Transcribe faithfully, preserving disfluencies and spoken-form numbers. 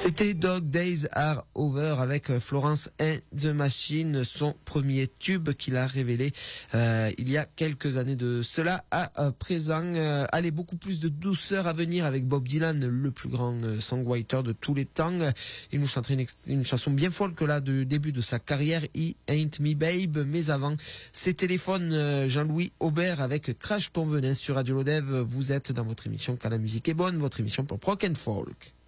C'était Dog Days Are Over avec Florence and the Machine, son premier tube qu'il a révélé euh, il y a quelques années de cela à euh, présent. Euh, allez, beaucoup plus de douceur à venir avec Bob Dylan, le plus grand euh, songwriter de tous les temps. Il nous chanterait une, une chanson bien folk là du début de sa carrière, He Ain't Me Babe. Mais avant, c'est Téléphone, euh, Jean-Louis Aubert avec Crash ton venin sur Radio Lodev. Vous êtes dans votre émission Quand la musique est bonne, votre émission pour rock and folk.